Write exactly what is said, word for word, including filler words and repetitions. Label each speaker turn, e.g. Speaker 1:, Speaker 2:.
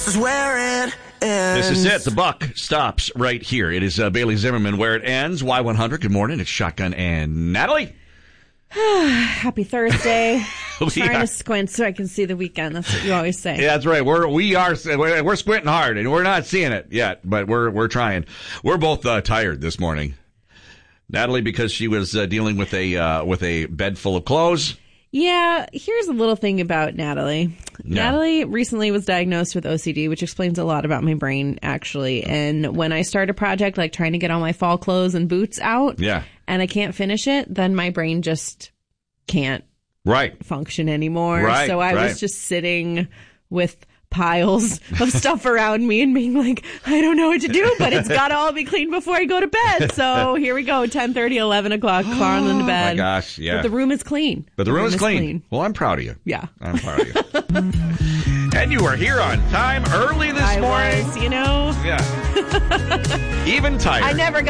Speaker 1: This is where it ends.
Speaker 2: This is it. The buck stops right here. It is uh, Bailey Zimmerman, Where It Ends. Y one hundred. Good morning. It's Shotgun and Natalie.
Speaker 3: Happy Thursday.
Speaker 2: We
Speaker 3: Trying
Speaker 2: are-
Speaker 3: to squint so I can see the weekend. That's what you always say.
Speaker 2: Yeah, that's right. We're we are we're, we're squinting hard, and we're not seeing it yet, but we're we're trying. We're both uh, tired this morning. Natalie, because she was uh, dealing with a uh, with a bed full of clothes.
Speaker 3: Yeah, here's a little thing about Natalie.
Speaker 2: Yeah.
Speaker 3: Natalie recently was diagnosed with O C D, which explains a lot about my brain, actually. And when I start a project, like trying to get all my fall clothes and boots out,
Speaker 2: Yeah.
Speaker 3: and I can't finish it, then my brain just can't
Speaker 2: Right.
Speaker 3: function anymore.
Speaker 2: Right,
Speaker 3: so I
Speaker 2: right.
Speaker 3: was just sitting with piles of stuff around me and being like, I don't know what to do, but it's got to all be cleaned before I go to bed. So here we go, ten thirty, eleven o'clock, crawling into bed.
Speaker 2: Oh my gosh, yeah.
Speaker 3: But the room is clean.
Speaker 2: But the room, is, clean. Well, I'm proud of you.
Speaker 3: Yeah.
Speaker 2: I'm proud of you. And you were here on time early this
Speaker 3: I
Speaker 2: morning.
Speaker 3: was, you know.
Speaker 2: Yeah. Even tired.
Speaker 3: I never got